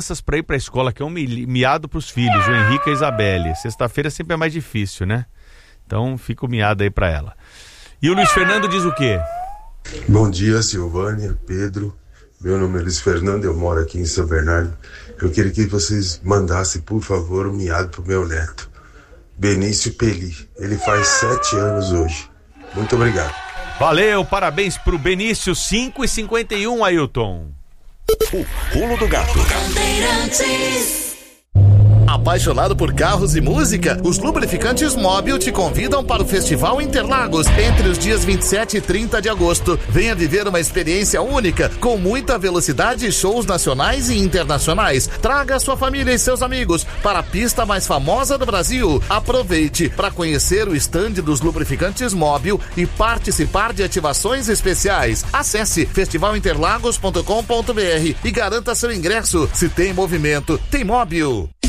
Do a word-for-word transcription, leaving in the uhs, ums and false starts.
crianças para ir para a escola, que é um mi- miado para os filhos, o Henrique e a Isabelle. Sexta-feira sempre é mais difícil, né? Então fica o miado aí para ela. E o Luiz Fernando diz o quê? Bom dia, Silvânia, Pedro. Meu nome é Luiz Fernando, eu moro aqui em São Bernardo. Eu queria que vocês mandassem, por favor, um miado pro meu neto, Benício Peli. Ele faz sete anos hoje. Muito obrigado. Valeu, parabéns pro Benício, cinco e cinquenta e um, Ailton. O pulo do gato. Apaixonado por carros e música? Os lubrificantes Móbil te convidam para o Festival Interlagos entre os dias vinte e sete e trinta de agosto. Venha viver uma experiência única com muita velocidade e shows nacionais e internacionais. Traga sua família e seus amigos para a pista mais famosa do Brasil. Aproveite para conhecer o estande dos lubrificantes Móbil e participar de ativações especiais. Acesse festival interlagos ponto com ponto b r e garanta seu ingresso. Se tem movimento, tem Móbil.